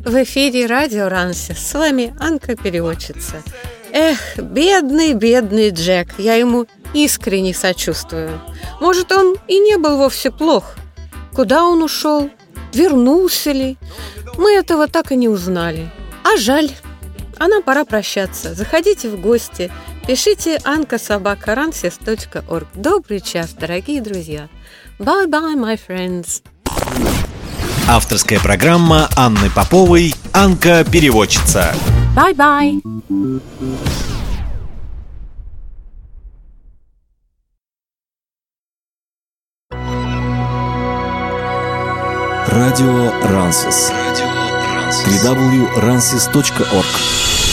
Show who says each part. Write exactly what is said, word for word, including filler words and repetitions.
Speaker 1: В эфире радио Рансис. С вами Анка-переводчица. Эх, бедный, бедный Джек. Я ему искренне сочувствую. Может, он и не был вовсе плох. Куда он ушел? Вернулся ли? Мы этого так и не узнали. А жаль. А нам пора прощаться. Заходите в гости. Пишите анка собака рансис точка орг. Добрый час, дорогие друзья. Bye-bye, my friends.
Speaker 2: Авторская программа Анны Поповой «Анка-переводчица».
Speaker 1: Bye-bye.
Speaker 3: Радио Рансис. дабл ю дабл ю дабл ю точка рансис точка орг.